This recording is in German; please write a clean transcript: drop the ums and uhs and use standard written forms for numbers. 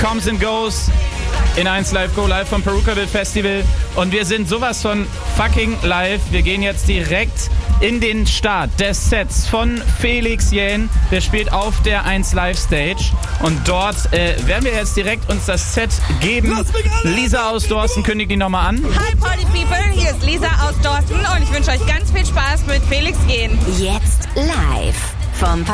Comes and Goes in 1 Live Go Live vom Perukaville Festival. Und wir sind sowas von fucking live. Wir gehen jetzt direkt in den Start des Sets von Felix Jähn. Der spielt auf der 1 Live Stage. Und dort werden wir jetzt direkt uns das Set geben. Lisa aus Dorsten kündigt die nochmal an. Hi Party People, hier ist Lisa aus Dorsten und ich wünsche euch ganz viel Spaß mit Felix Jähn. Jetzt live vom